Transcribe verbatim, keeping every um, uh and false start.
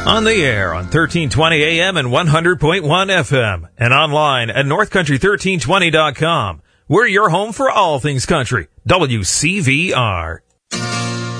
On the air on thirteen twenty A M and one hundred point one F M and online at north country thirteen twenty dot com. We're your home for all things country. W C V R.